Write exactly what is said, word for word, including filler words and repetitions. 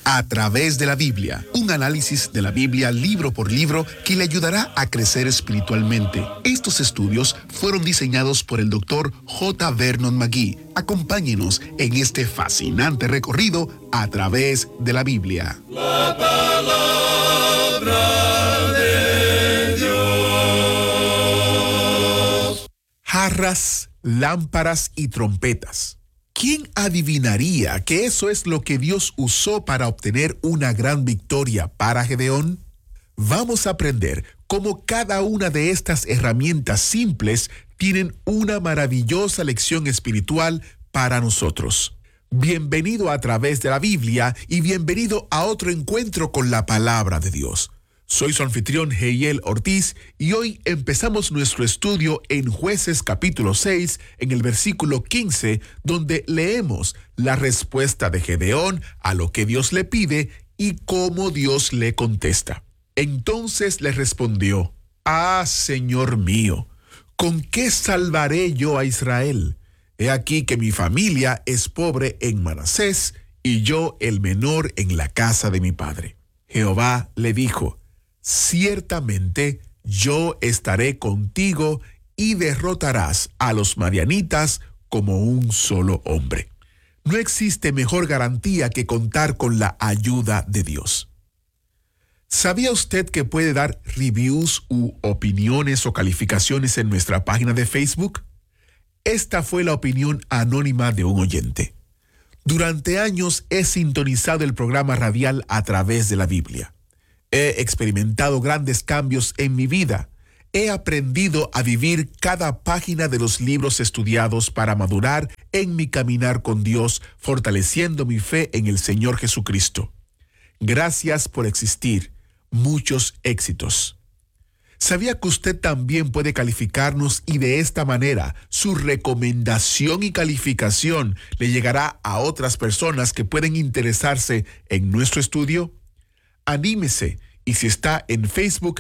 A través de la Biblia, un análisis de la Biblia libro por libro que le ayudará a crecer espiritualmente. Estos estudios fueron diseñados por el doctor J. Vernon McGee. Acompáñenos en este fascinante recorrido a través de la Biblia. La palabra de Dios. Jarras, lámparas y trompetas. ¿Quién adivinaría que eso es lo que Dios usó para obtener una gran victoria para Gedeón? Vamos a aprender cómo cada una de estas herramientas simples tienen una maravillosa lección espiritual para nosotros. Bienvenido a través de la Biblia y bienvenido a otro encuentro con la palabra de Dios. Soy su anfitrión Heiel Ortiz y hoy empezamos nuestro estudio en Jueces capítulo seis, en el versículo quince, donde leemos la respuesta de Gedeón a lo que Dios le pide y cómo Dios le contesta. Entonces le respondió: «Ah, Señor mío, ¿con qué salvaré yo a Israel? He aquí que mi familia es pobre en Manasés y yo el menor en la casa de mi padre». Jehová le dijo: «Ciertamente yo estaré contigo y derrotarás a los madianitas como un solo hombre». No existe mejor garantía que contar con la ayuda de Dios. ¿Sabía usted que puede dar reviews u opiniones o calificaciones en nuestra página de Facebook? Esta fue la opinión anónima de un oyente. Durante años he sintonizado el programa radial a través de la Biblia. He experimentado grandes cambios en mi vida. He aprendido a vivir cada página de los libros estudiados para madurar en mi caminar con Dios, fortaleciendo mi fe en el Señor Jesucristo. Gracias por existir. Muchos éxitos. ¿Sabía que usted también puede calificarnos y de esta manera su recomendación y calificación le llegará a otras personas que pueden interesarse en nuestro estudio? Anímese y si está en Facebook,